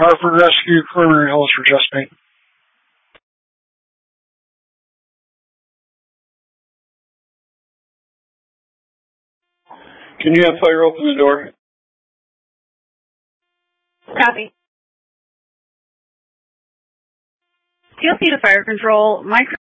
Hartford Rescue, Preliminary Hills for Chesapeake. Can you have fire open the door? Copy. TLC to fire control. Micro